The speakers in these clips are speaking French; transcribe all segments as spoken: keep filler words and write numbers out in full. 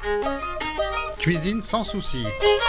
Cuisine sans souci.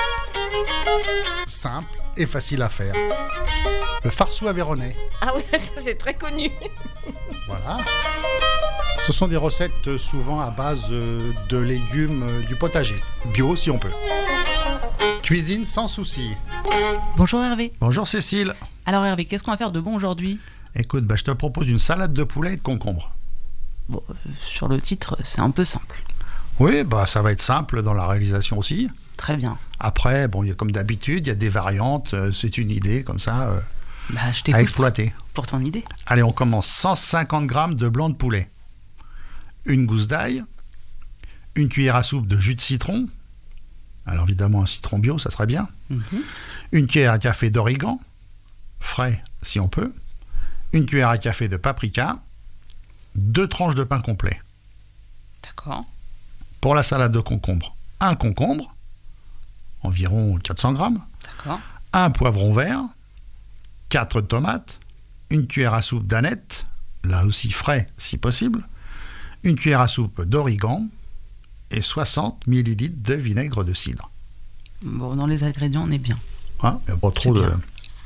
Simple et facile à faire. Le farceau aveyronnais. Ah oui, ça c'est très connu. Voilà. Ce sont des recettes souvent à base de légumes du potager. Bio si on peut. Cuisine sans souci. Bonjour Hervé. Bonjour Cécile. Alors Hervé, qu'est-ce qu'on va faire de bon aujourd'hui ? Écoute, bah, je te propose une salade de poulet et de concombre. Bon, euh, sur le titre, c'est un peu simple. Oui, bah, ça va être simple dans la réalisation aussi. Très bien. Après, bon, y a, comme d'habitude, il y a des variantes. Euh, c'est une idée comme ça euh, Bah, je t'écoute à exploiter. pour ton idée. Allez, on commence. cent cinquante grammes de blanc de poulet. Une gousse d'ail. Une cuillère à soupe de jus de citron. Alors évidemment, un citron bio, ça serait bien. Mhm. Une cuillère à café d'origan. Frais, si on peut. Une cuillère à café de paprika. Deux tranches de pain complet. D'accord. Pour la salade de concombre, un concombre, environ quatre cents grammes, D'accord. un poivron vert, quatre tomates, une cuillère à soupe d'aneth, là aussi frais si possible, une cuillère à soupe d'origan et soixante millilitres de vinaigre de cidre. Bon, dans les ingrédients, on est bien. Hein, il n'y a pas trop C'est de... bien.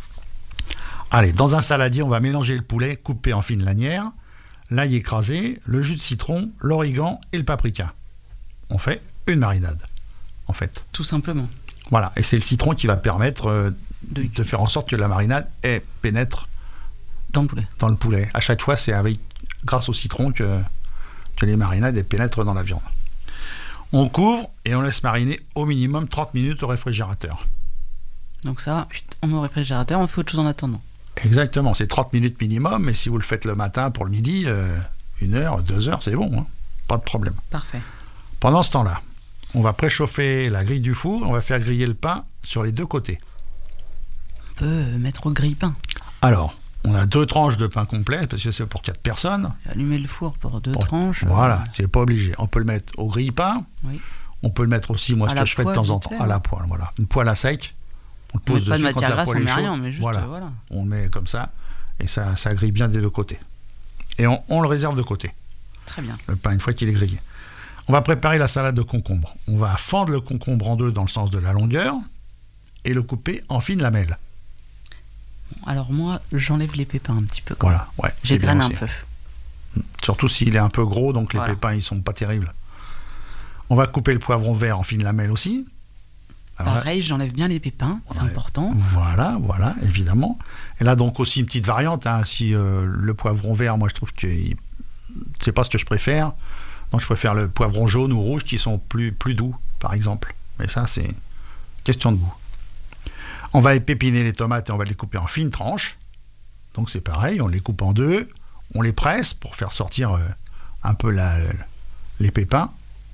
Allez, dans un saladier, on va mélanger le poulet coupé en fines lanières, l'ail écrasé, le jus de citron, l'origan et le paprika. On fait une marinade, en fait. Tout simplement. Voilà, et c'est le citron qui va permettre euh, De- de faire en sorte que la marinade elle, pénètre Dans le poulet. dans le poulet. À chaque fois, c'est avec, grâce au citron que, que les marinades elles, pénètrent dans la viande. On couvre et on laisse mariner au minimum trente minutes au réfrigérateur. Donc ça, chut, on met au réfrigérateur, on fait autre chose en attendant. Exactement, c'est trente minutes minimum, mais si vous le faites le matin pour le midi, euh, une heure, deux heures, c'est bon, hein, pas de problème. Parfait. Pendant ce temps-là, on va préchauffer la grille du four, on va faire griller le pain sur les deux côtés. On peut euh, mettre au grille-pain. Alors, on a deux tranches de pain complet, parce que c'est pour quatre personnes. Allumer le four pour deux Bon, tranches. Voilà, euh, c'est pas obligé. On peut le mettre au grille-pain, Oui. on peut le mettre aussi, moi, À ce la que je fais de poêle, temps en vite temps, fait, à la hein. poêle, voilà. Une poêle à sec, on le On pose met pas de dessus quand matière la grasse, poêle on est met chaude. rien, mais juste, voilà. euh, voilà. On le met comme ça, et ça, ça grille bien des deux côtés. Et on, on le réserve de côté, Très bien. le pain, une fois qu'il est grillé. On va préparer la salade de concombre. On va fendre le concombre en deux dans le sens de la longueur, et le couper en fines lamelles. Bon, alors moi, j'enlève les pépins un petit peu. Quand Voilà, ouais. c'est bien J'égrène un aussi. peu. Surtout s'il est un peu gros, donc les Voilà. pépins, ils sont pas terribles. On va couper le poivron vert en fines lamelles aussi. Alors là, Pareil, j'enlève bien les pépins, c'est Ouais. important. Voilà, voilà, évidemment. Et là, donc, aussi une petite variante. Hein, si euh, le poivron vert, moi, je trouve que il- c'est pas ce que je préfère. Donc, je préfère le poivron jaune ou rouge qui sont plus, plus doux, par exemple. Mais ça, c'est question de goût. On va épépiner les tomates et on va les couper en fines tranches. Donc, c'est pareil, on les coupe en deux. On les presse pour faire sortir euh, un peu la- les pépins.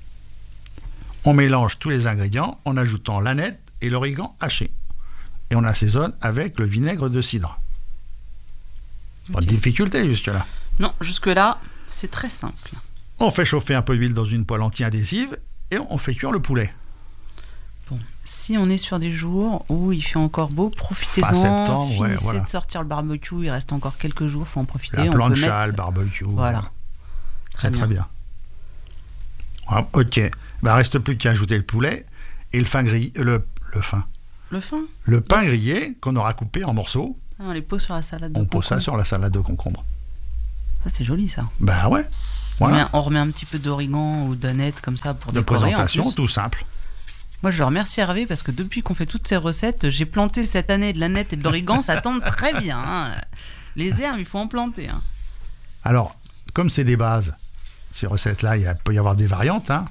On mélange tous les ingrédients en ajoutant l'aneth et l'origan haché. Et on assaisonne avec le vinaigre de cidre. Pas de Ok. difficulté jusque-là. Non, jusque-là, c'est très simple. On fait chauffer un peu d'huile dans une poêle anti-adhésive et on fait cuire le poulet. Bon, si on est sur des jours où il fait encore beau, profitez-en. Fin septembre, ouais, finissez voilà. de sortir le barbecue, il reste encore quelques jours, faut en profiter. La on peut plancha, mettre- le barbecue. Voilà. C'est très bien. Ah, ok. Bah, reste plus qu'à ajouter le poulet et le, fin grillé, le, le, fin, Le fin, le pain grillé qu'on aura coupé en morceaux. ah, on les pose sur la salade de On pose ça concombre. sur la salade de concombre. Ça, c'est joli, ça. Bah ouais. On, Voilà. met, on remet un petit peu d'origan ou d'aneth comme ça pour De décorer. En présentation, plus. tout simple. Moi, je le remercie Hervé parce que depuis qu'on fait toutes ces recettes, j'ai planté cette année de l'aneth et de l'origan, ça tombe très bien. Hein. Les herbes, il faut en planter. Hein. Alors, comme c'est des bases, ces recettes-là, il y a- peut y avoir des variantes. Hein.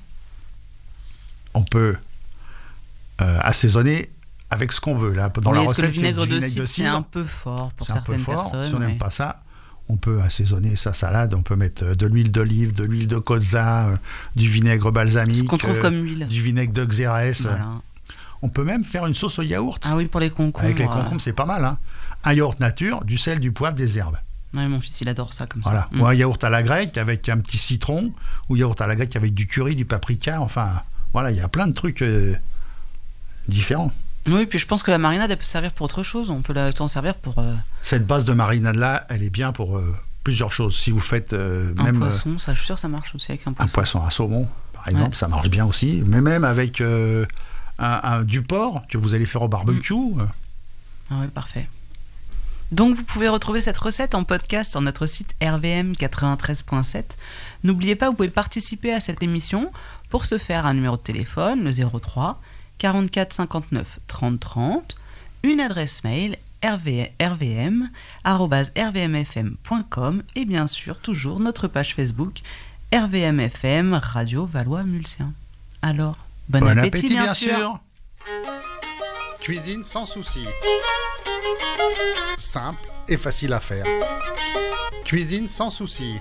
On peut euh, assaisonner avec ce qu'on veut. Là, dans Oui, la est-ce que le recette, c'est vinaigre du de vinaigre cidre, de c'est cidre. un peu fort pour C'est un peu certaines fort. personnes. Si on n'aime ouais. pas ça, on peut assaisonner sa salade. On peut mettre euh, de l'huile d'olive, de l'huile de colza, euh, du vinaigre balsamique, Ce qu'on trouve euh, comme huile. du vinaigre de xérès. Voilà. On peut même faire une sauce au yaourt. Ah oui, pour les concombres. Avec les euh, concombres, c'est pas mal. Hein. Un yaourt nature, du sel, du poivre, des herbes. ouais, mon fils, il adore ça comme Voilà. ça. Mm. Ou un yaourt à la grecque avec un petit citron, ou yaourt à la grecque avec du curry, du paprika. Enfin, voilà, il y a plein de trucs euh, différents. Oui, puis je pense que la marinade, elle peut servir pour autre chose. On peut la- s'en servir pour euh, Cette base de marinade-là, elle est bien pour euh, plusieurs choses. Si vous faites euh, un même euh, poisson. Ça, je suis sûr que ça marche aussi avec un un poisson. poisson à saumon, par par exemple, Ouais. ça marche bien aussi. Mais même avec euh, un, un- du porc que vous allez faire au barbecue. euh, Ah ouais, parfait. Donc vous pouvez retrouver cette recette en podcast sur notre site R V M quatre-vingt-treize point sept. N'oubliez pas, vous pouvez participer à cette émission. Pour ce faire, un numéro de téléphone, le zéro trois quarante-quatre cinquante-neuf trente trente, une adresse mail r v m arobase r v m f m point com et bien sûr toujours notre page Facebook R V M F M Radio Valois-Mulsien. Alors, bon, Bon appétit, appétit, bien sûr. Cuisine sans souci. Simple et facile à faire. Cuisine sans souci.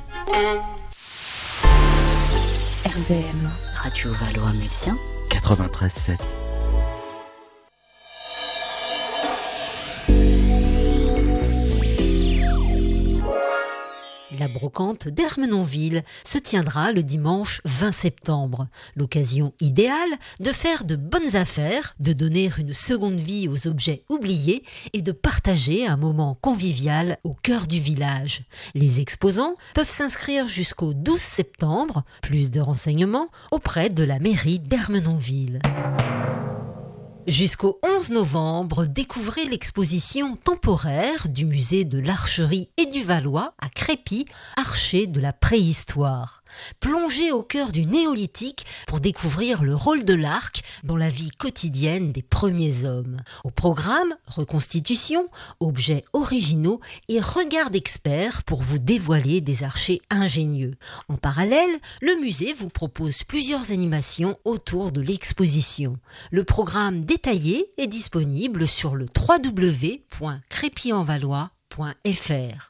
R V M Radio Valois-Mulsien quatre-vingt-treize sept. La brocante d'Ermenonville se tiendra le dimanche vingt septembre. L'occasion idéale de faire de bonnes affaires, de donner une seconde vie aux objets oubliés et de partager un moment convivial au cœur du village. Les exposants peuvent s'inscrire jusqu'au douze septembre. Plus de renseignements auprès de la mairie d'Ermenonville. Jusqu'au onze novembre, découvrez l'exposition temporaire du musée de l'Archerie et du Valois à Crépy, archer de la préhistoire. Plongez au cœur du néolithique pour découvrir le rôle de l'arc dans la vie quotidienne des premiers hommes. Au programme, reconstitution, objets originaux et regards d'experts pour vous dévoiler des archers ingénieux. En parallèle, le musée vous propose plusieurs animations autour de l'exposition. Le programme détaillé est disponible sur le w w w point crépy en valois point f r.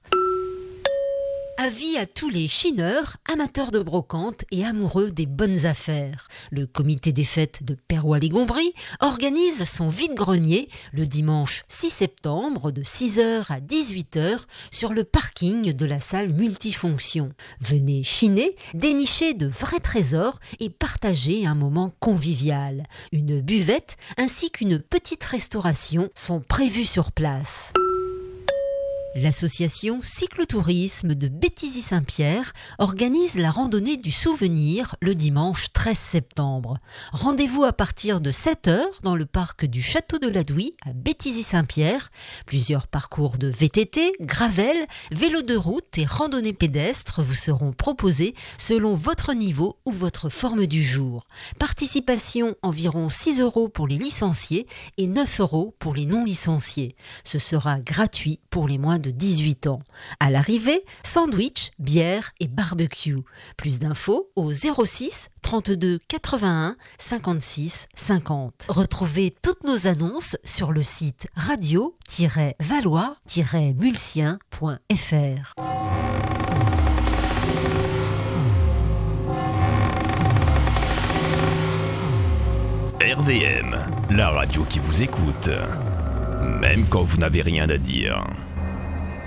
Avis à tous les chineurs, amateurs de brocante et amoureux des bonnes affaires. Le comité des fêtes de Perrois-les-Gombry organise son vide-grenier le dimanche six septembre de six heures à dix-huit heures sur le parking de la salle multifonction. Venez chiner, dénicher de vrais trésors et partager un moment convivial. Une buvette ainsi qu'une petite restauration sont prévues sur place. L'association Cyclotourisme de Béthisy-Saint-Pierre organise la randonnée du souvenir le dimanche treize septembre. Rendez-vous à partir de sept heures dans le parc du Château de la Douy à Béthisy-Saint-Pierre. Plusieurs parcours de V T T, gravel, vélo de route et randonnée pédestre vous seront proposés selon votre niveau ou votre forme du jour. Participation environ six euros pour les licenciés et neuf euros pour les non licenciés. Ce sera gratuit pour les moins de dix-huit ans. À l'arrivée, sandwich, bière et barbecue. Plus d'infos au zéro six trente-deux quatre-vingt-un cinquante-six cinquante. Retrouvez toutes nos annonces sur le site radio tiret valois tiret mulsien point f r. R V M, la radio qui vous écoute, même quand vous n'avez rien à dire.